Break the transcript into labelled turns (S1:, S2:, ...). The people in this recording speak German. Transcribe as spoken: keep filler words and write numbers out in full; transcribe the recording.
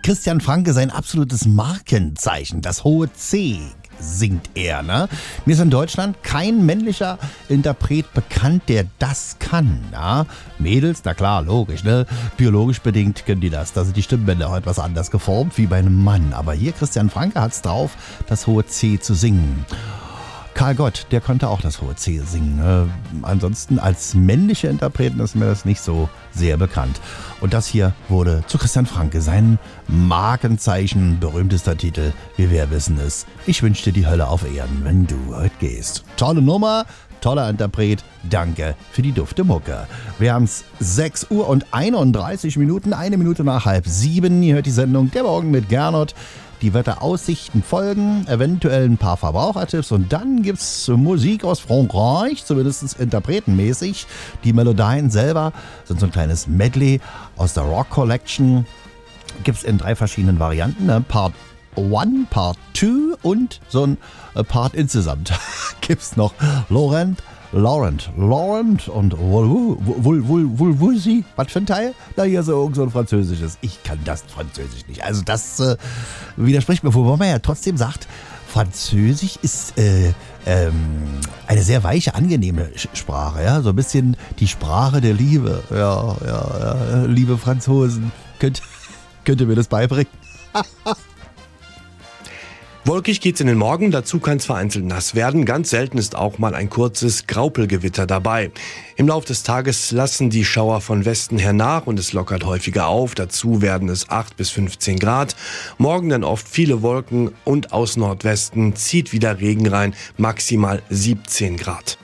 S1: Christian Franke, sein absolutes Markenzeichen, das hohe C, singt er. Ne? Mir ist in Deutschland kein männlicher Interpret bekannt, der das kann. Ja? Mädels, na klar, logisch, ne? Biologisch bedingt können die das. Da sind die Stimmbänder auch etwas anders geformt wie bei einem Mann. Aber hier, Christian Franke hat es drauf, das hohe C zu singen. Karl Gott, der konnte auch das hohe C singen. Äh, ansonsten als männliche Interpreten ist mir das nicht so sehr bekannt. Und das hier wurde zu Christian Franke sein Markenzeichen, berühmtester Titel, wie wir wissen es. Ich wünsche dir die Hölle auf Erden, wenn du heute gehst. Tolle Nummer, toller Interpret, danke für die dufte Mucke. Wir haben es sechs Uhr und einunddreißig Minuten, eine Minute nach halb sieben. Ihr hört die Sendung Der Morgen mit Gernot. Die Wetteraussichten folgen, eventuell ein paar Verbrauchertipps und dann gibt's Musik aus Frankreich, zumindest interpretenmäßig. Die Melodien selber sind so ein kleines Medley aus der Rock Collection. Gibt's in drei verschiedenen Varianten, ne? Part eins, Part zwei und so ein Part insgesamt. Gibt's noch Laurent, Laurent, Laurent und Wolvoisi, was für ein Teil? Na, hier so irgend so ein französisches. Ich kann das Französisch nicht. Also das äh, widerspricht mir, wobei man ja trotzdem sagt, Französisch ist äh, ähm, eine sehr weiche, angenehme Sprache. Ja? So ein bisschen die Sprache der Liebe. Ja, ja, ja. Liebe Franzosen, könnt, könnt ihr mir das beibringen?
S2: Wolkig geht's in den Morgen, dazu kann es vereinzelt nass werden. Ganz selten ist auch mal ein kurzes Graupelgewitter dabei. Im Laufe des Tages lassen die Schauer von Westen her nach und es lockert häufiger auf. Dazu werden es acht bis fünfzehn Grad. Morgen dann oft viele Wolken und aus Nordwesten zieht wieder Regen rein, maximal siebzehn Grad.